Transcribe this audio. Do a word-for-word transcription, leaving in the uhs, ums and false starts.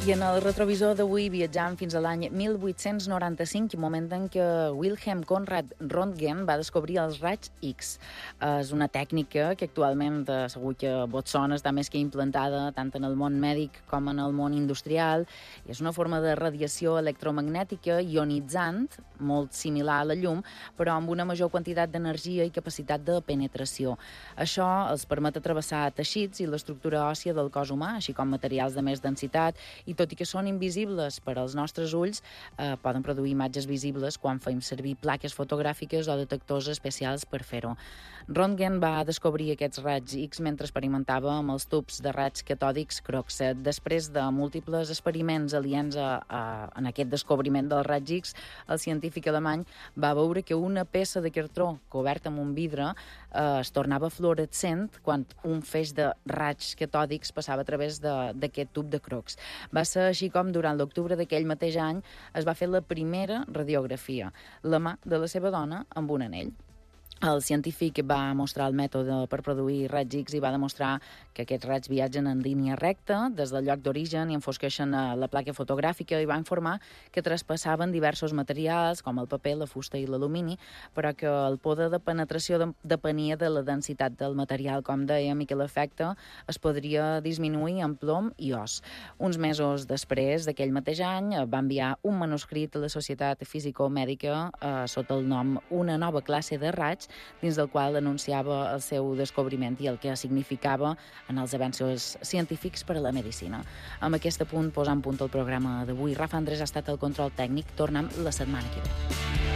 I en el retrovisor d'avui viatjam fins a l'any mil vuit-cents noranta-cinc, moment en què Wilhelm Conrad Röntgen va descobrir els raigs X. És una tècnica que actualment segur que vos sona, està més que implantada tant en el món mèdic com en el món industrial. I és una forma de radiació electromagnètica ionitzant, molt similar a la llum, però amb una major quantitat d'energia i capacitat de penetració. Això els permet travessar teixits i l'estructura òssia del cos humà, així com materials de més densitat, i tot i que són invisibles per als nostres ulls, eh, poden produir imatges visibles quan fem servir plaques fotogràfiques o detectors especials per fer-ho. Röntgen va descobrir aquests raigs X mentre experimentava amb els tubs de raigs catòdics Crookes. Després de múltiples experiments aliens a, a, en aquest descobriment dels raigs X, el científic alemany va veure que una peça de cartró coberta amb un vidre eh, es tornava fluorescent quan un feix de raigs catòdics passava a través d'aquest tub de Crookes. Va ser així com durant l'octubre d'aquell mateix any es va fer la primera radiografia, la mà de la seva dona amb un anell. El científic va mostrar el mètode per produir raigs X i va demostrar que aquests raigs viatgen en línia recta des del lloc d'origen i enfosqueixen la placa fotogràfica, i va informar que traspassaven diversos materials com el paper, la fusta i l'alumini, però que el poder de penetració depenia de la densitat del material, com dèiem, i que l'efecte es podria disminuir en plom i os. Uns mesos després d'aquell mateix any va enviar un manuscrit a la Societat Físico-Mèdica eh, sota el nom Una nova classe de raigs, dins del qual anunciava el seu descobriment i el que significava en els avenços científics per a la medicina. Amb aquest punt posant punt al programa d'avui. Rafa Andrés ha estat el control tècnic. Tornem la setmana que ve.